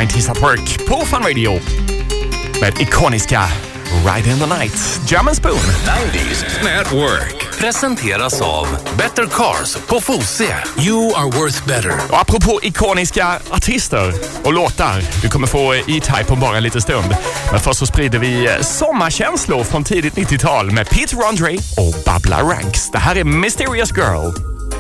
90s at Work på Fun Radio med ikoniska Ride in the Night, Jam & Spoon. 90s at Work presenteras av Better Cars på Fosie. You are worth better. Och apropå ikoniska artister och låtar, du kommer få E-Type om bara en liten stund. Men först så sprider vi sommarkänslor från tidigt 90-tal med Peter Andre och Babla Ranks. Det här är Mysterious Girl.